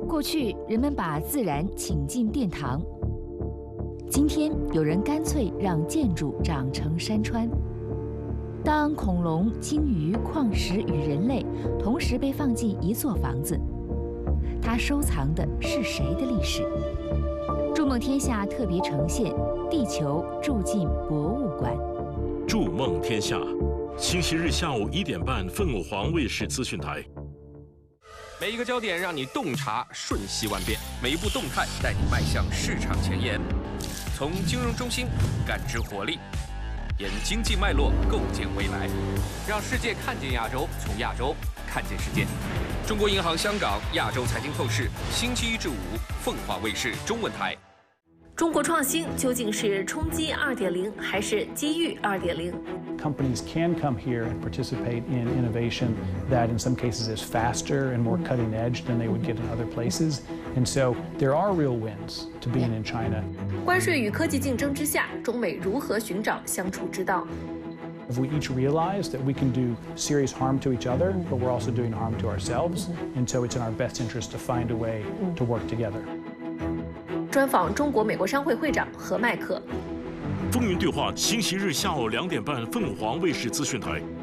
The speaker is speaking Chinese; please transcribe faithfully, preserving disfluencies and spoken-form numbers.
过去人们把自然请进殿堂，今天有人干脆让建筑长成山川。当恐龙、鲸鱼、矿石与人类同时被放进一座房子，它收藏的是谁的历史？筑梦天下特别呈现《地球住进博物馆》。 筑梦天下，星期日下午一点半，凤凰卫视资讯台。 每一个焦点让你洞察瞬息万变，每一步动态带你迈向市场前沿。从金融中心感知活力，沿经济脉络构建未来，让世界看见亚洲，从亚洲看见世界。中国银行香港亚洲财经透视，星期一至五，凤凰卫视中文台。 中国创新究竟是冲击 二点零 还是机遇 二点零？ Companies can come here and participate in innovation that in some cases is faster and more cutting edge than they would get in other places. And so there are real wins to being in China. 关税与科技竞争之下，中美如何寻找相处之道？ If we each realize that we can do serious harm to each other, but we're also doing harm to ourselves, and so it's in our best interest to find a way to work together. 专访中国美国商会会长何迈克。 风云对话，星期日下午两点半，凤凰卫视资讯台。